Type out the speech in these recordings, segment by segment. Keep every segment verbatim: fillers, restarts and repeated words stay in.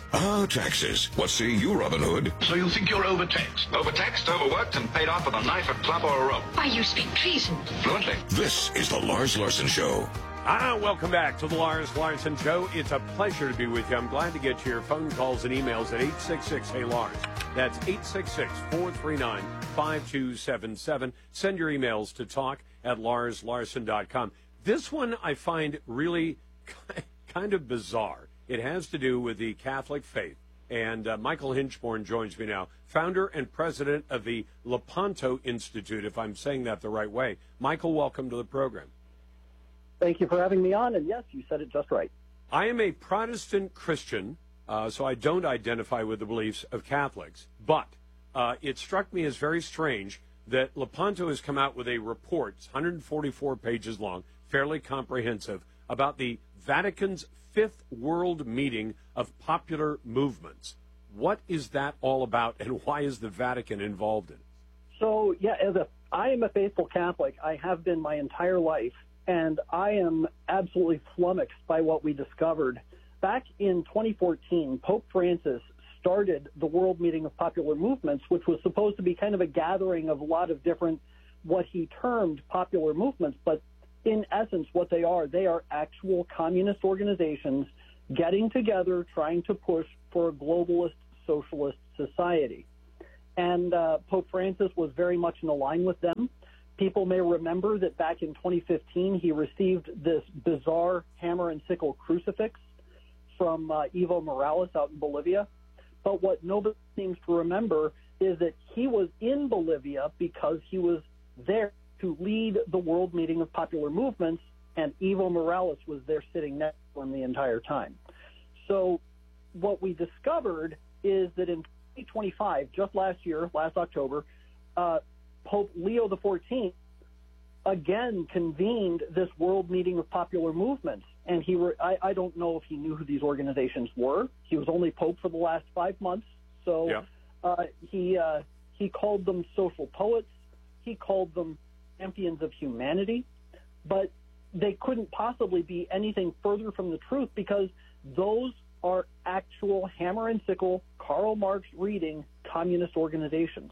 Ah, taxes. What say you, Robin Hood? So you think you're overtaxed? Overtaxed, overworked, and paid off with a knife, a club, or a rope. Why, you speak treason. Fluently. This is the Lars Larson Show. Ah, welcome back to the Lars Larson Show. It's a pleasure to be with you. I'm glad to get your phone calls and emails at eight six six, hey Lars. That's eight six six, four three nine, five two seven seven. Send your emails to talk at lars larson dot com. This one I find really kind of bizarre. It has to do with the Catholic faith. And uh, Michael Hinchborn joins me now, founder and president of the Lepanto Institute, if I'm saying that the right way. Michael, welcome to the program. Thank you for having me on, and yes, you said it just right. I am a Protestant Christian, uh, so I don't identify with the beliefs of Catholics, but uh, it struck me as very strange that Lepanto has come out with a report, it's one hundred forty-four pages long, fairly comprehensive, about the Vatican's Fifth World Meeting of Popular Movements. What is that all about, and why is the Vatican involved in it? So, yeah, as a, I am a faithful Catholic. I have been my entire life, and I am absolutely flummoxed by what we discovered. Back in twenty fourteen, Pope Francis started the World Meeting of Popular Movements, which was supposed to be kind of a gathering of a lot of different, what he termed popular movements, but in essence, what they are, they are actual communist organizations getting together, trying to push for a globalist socialist society. And uh, Pope Francis was very much in line with them. People may remember that back in twenty fifteen, he received this bizarre hammer and sickle crucifix from uh, Evo Morales out in Bolivia. But what nobody seems to remember is that he was in Bolivia because he was there to lead the World Meeting of Popular Movements, and Evo Morales was there sitting next to him the entire time. So what we discovered is that in twenty twenty-five, just last year, last October, uh, Pope Leo the fourteenth again convened this World Meeting of Popular Movements, and he re- I, I don't know if he knew who these organizations were. He was only Pope for the last five months, so yeah. uh, he uh, he called them social poets. He called them champions of humanity, but they couldn't possibly be anything further from the truth because those are actual hammer and sickle, Karl Marx reading communist organizations.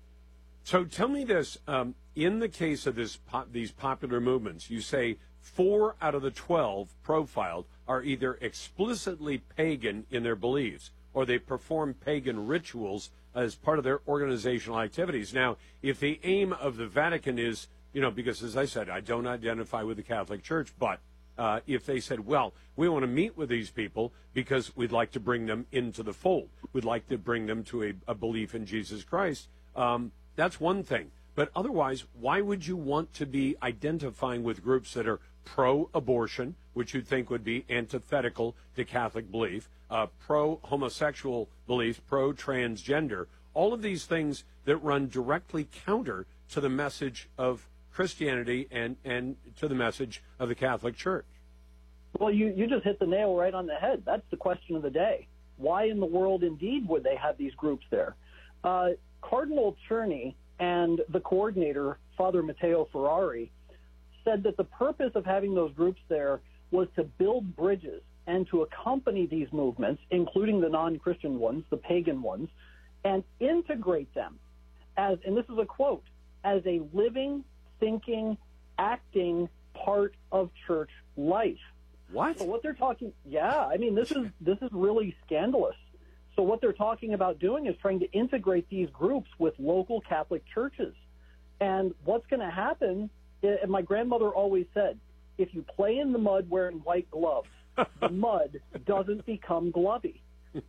So tell me this, um, in the case of this po- these popular movements, you say four out of the twelve profiled are either explicitly pagan in their beliefs or they perform pagan rituals as part of their organizational activities. Now, if the aim of the Vatican is, you know, because as I said, I don't identify with the Catholic Church, but uh, if they said, well, we want to meet with these people because we'd like to bring them into the fold, we'd like to bring them to a, a belief in Jesus Christ, um, that's one thing. But otherwise, why would you want to be identifying with groups that are pro-abortion, which you'd think would be antithetical to Catholic belief, uh, pro-homosexual beliefs, pro-transgender, all of these things that run directly counter to the message of Christianity and, and to the message of the Catholic Church? Well, you, you just hit the nail right on the head. That's the question of the day. Why in the world, indeed, would they have these groups there? Uh, Cardinal Czerny and the coordinator, Father Matteo Ferrari, said that the purpose of having those groups there was to build bridges and to accompany these movements, including the non-Christian ones, the pagan ones, and integrate them as, and this is a quote, as a living, thinking, acting part of church life. What? So what they're talking, yeah, I mean, this is this is really scandalous. So what they're talking about doing is trying to integrate these groups with local Catholic churches. And what's going to happen, and my grandmother always said, if you play in the mud wearing white gloves, the mud doesn't become glovey.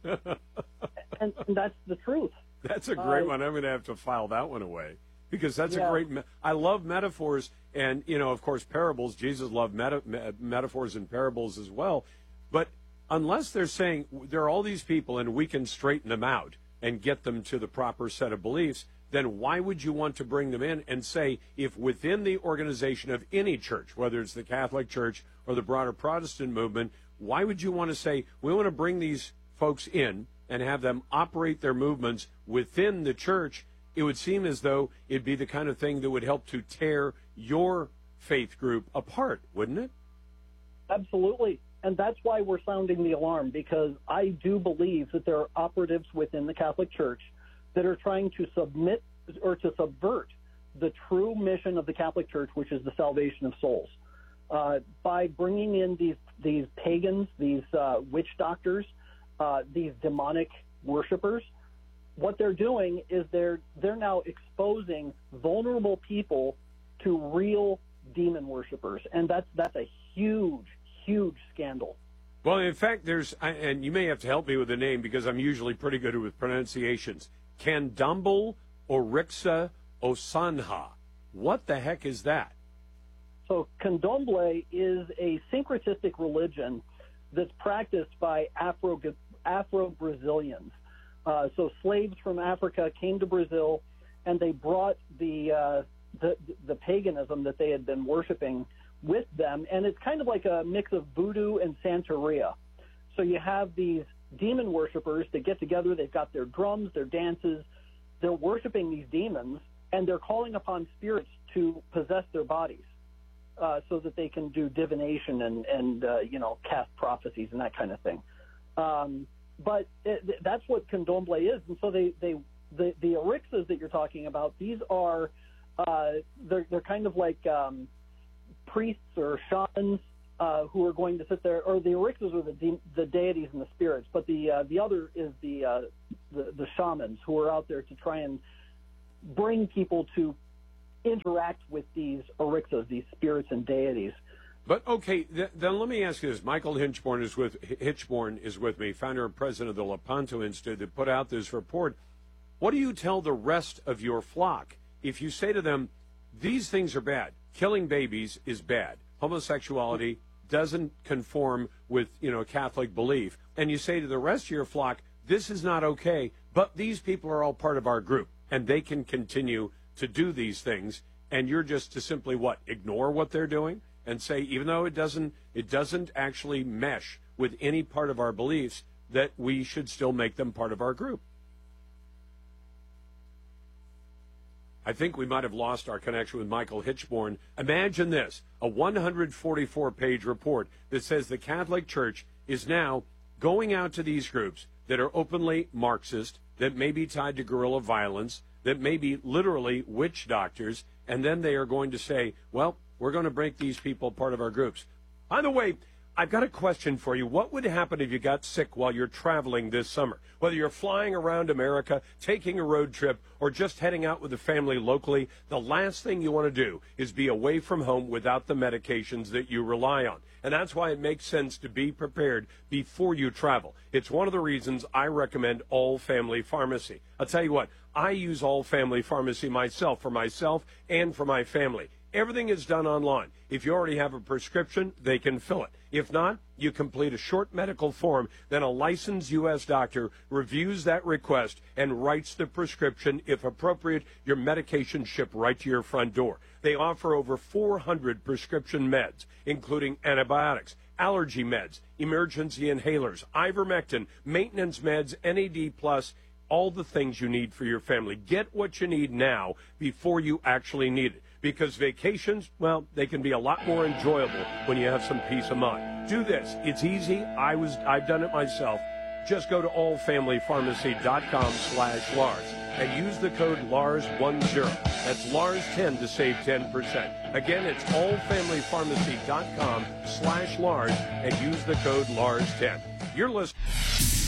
and, and that's the truth. That's a great uh, one. I'm going to have to file that one away because that's yeah. a great me- I love metaphors and, you know, of course, parables. Jesus loved meta- me- metaphors and parables as well. But unless they're saying there are all these people and we can straighten them out and get them to the proper set of beliefs, then why would you want to bring them in and say if within the organization of any church, whether it's the Catholic Church or the broader Protestant movement, why would you want to say we want to bring these folks in and have them operate their movements within the church? It would seem as though it'd be the kind of thing that would help to tear your faith group apart, wouldn't it? Absolutely. And that's why we're sounding the alarm, because I do believe that there are operatives within the Catholic Church that are trying to submit or to subvert the true mission of the Catholic Church, which is the salvation of souls. Uh, by bringing in these these pagans, these uh, witch doctors, uh, these demonic worshipers, what they're doing is they're they're now exposing vulnerable people to real demon worshipers, and that's that's a huge, huge scandal. Well, in fact, there's, and you may have to help me with the name because I'm usually pretty good with pronunciations. Candomblé Orixa Osanha. What the heck is that? So Candomblé is a syncretistic religion that's practiced by Afro Afro-Brazilians. Uh, so slaves from Africa came to Brazil, and they brought the, uh, the the paganism that they had been worshiping with them, and it's kind of like a mix of voodoo and Santeria. So you have these demon worshipers that get together, they've got their drums, their dances, they're worshiping these demons, and they're calling upon spirits to possess their bodies uh, so that they can do divination and, and uh, you know, cast prophecies and that kind of thing. Um, but it, that's what Candomblé is. And so they, they the, the Orixas that you're talking about, these are, uh, they're, they're kind of like um, priests or shamans uh, who are going to sit there, or the Orixas are the, de- the deities and the spirits, but the uh, the other is the, uh, the the shamans who are out there to try and bring people to interact with these Orixas, these spirits and deities. But okay, th- then let me ask you this: Michael Hitchborn is with Hitchborn is with me, founder and president of the Lepanto Institute, that put out this report. What do you tell the rest of your flock if you say to them, "These things are bad. Killing babies is bad. Homosexuality doesn't conform with, you know, Catholic belief," and you say to the rest of your flock, "This is not okay, but these people are all part of our group, and they can continue to do these things," and you're just to simply what, ignore what they're doing and say, even though it doesn't it doesn't actually mesh with any part of our beliefs, that we should still make them part of our group. I think we might have lost our connection with Michael Hitchborn. Imagine this, a one hundred forty-four page report that says the Catholic Church is now going out to these groups that are openly Marxist, that may be tied to guerrilla violence, that may be literally witch doctors, and then they are going to say, well, we're going to make these people part of our groups. By the way, I've got a question for you. What would happen if you got sick while you're traveling this summer? Whether you're flying around America, taking a road trip, or just heading out with the family locally, the last thing you want to do is be away from home without the medications that you rely on. And that's why it makes sense to be prepared before you travel. It's one of the reasons I recommend All Family Pharmacy. I'll tell you what, I use All Family Pharmacy myself, for myself and for my family. Everything is done online. If you already have a prescription, they can fill it. If not, you complete a short medical form, then a licensed U S doctor reviews that request and writes the prescription. If appropriate, your medication shipped right to your front door. They offer over four hundred prescription meds, including antibiotics, allergy meds, emergency inhalers, ivermectin, maintenance meds, N A D plus, all the things you need for your family. Get what you need now before you actually need it. Because vacations, well, they can be a lot more enjoyable when you have some peace of mind. Do this. It's easy. I was, I've done it myself. Just go to all family pharmacy dot com slash Lars and use the code Lars ten. That's Lars ten to save ten percent. Again, it's all family pharmacy dot com slash Lars and use the code Lars ten. You're listening.